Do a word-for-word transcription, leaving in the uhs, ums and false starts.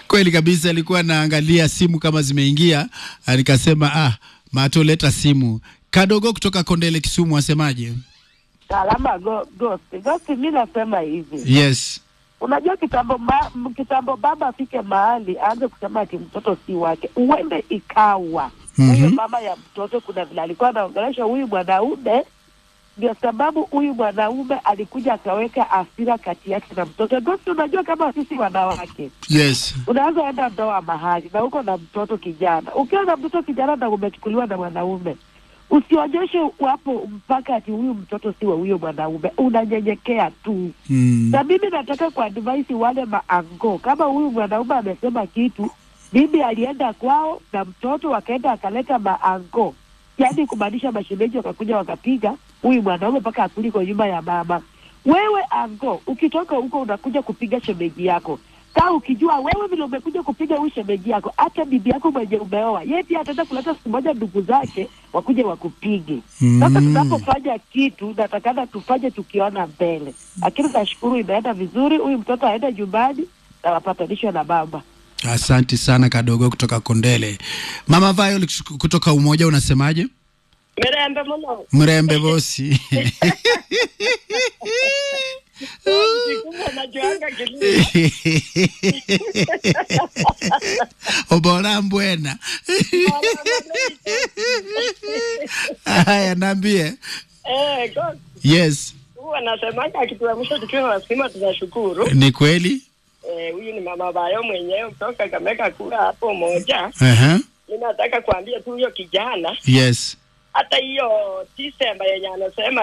Kweli kabisa, alikuwa naangalia simu kama zimeingia, nikasema ah, Mato leta simu. Kadogo kutoka Kondele Kisumu asemaje? Salama go ghost. Ghost mimi nasema hivi. Yes. Unajua kitambo ma, kitambo baba afike mahali aanze kusema ati mtoto si wake. Uende ikawa. Mm-hmm. Huyo mama ya mtoto kuna vile alikuwa anaongelesha huyu mwanaume, ndio sababu huyu mwanaume alikuja akaweka hasira kati yake na mtoto. Ghost, unajua kama sisi wanawake. Yes. Unaanza enda ndoa mahali na uko na mtoto kijana. Ukiwa na mtoto kijana na umechukuliwa na mwanaume, usionyeshe hapo mpaka ati huyu mtoto si wa huyo mwanaume. Unanyenyekea tu. Mm. Na mimi nataka kwa advice wale maango, kama huyu mwanaume amesema kitu, bibi alienda kwao na mtoto wakaenda akaleta maango. Yaani kumaanisha mashemeji wakakuja wakapiga huyu mwanaume mpaka akuli kwa nyumba ya mama. Wewe ango, ukitoka huko unakuja kupiga shemeji yako. Kaa ukijua wewe vile umekuja kupiga huyu shemeji yako, hata bibi yako mwenye umeoa, yeye pia ataenda kuleta siku moja ndugu zake wakuje wakupige. Mm. Sasa tunapofanya kitu natakana tufanye tukiona mbele. Lakini nashukuru imeenda vizuri, huyu mtoto aende nyumbani na wapatanishwe na baba. Asante sana Kadogo kutoka Kondele. Mama Violet kutoka Umoja unasemaje? Mrembe mno. Mrembe bosi. Obora mbwena. Haya, niambie. Eh, God. Yes. Huwa nasemaga akituamsha tukiwa wasima tunashukuru. Ni kweli? Eh, huyu ni mama Bayo mwenyewe kutoka Kameka kula hapo moja. Eh. Uh-huh. Ninataka kuambia tu huyo kijana. Yes. Hata hiyo December yenye anasema